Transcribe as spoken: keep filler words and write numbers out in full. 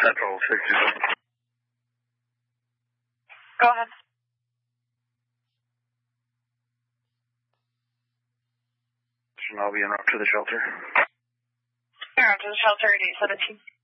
Central six two seven. Go ahead. I'll be en route to the shelter. En route to the shelter at eight seventeen.